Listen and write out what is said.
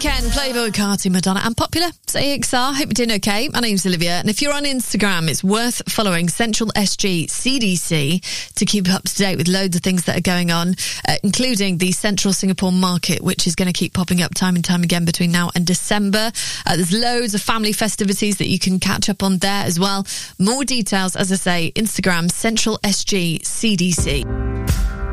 Weekend, Playboy Carti, Madonna and Popular. It's AXR. Hope you're doing okay. My name's Olivia, and if you're on Instagram, it's worth following Central SG CDC to keep up to date with loads of things that are going on, including the Central Singapore Market, which is going to keep popping up time and time again between now and December. There's loads of family festivities that you can catch up on there as well. More details, as I say, Instagram, Central SG CDC.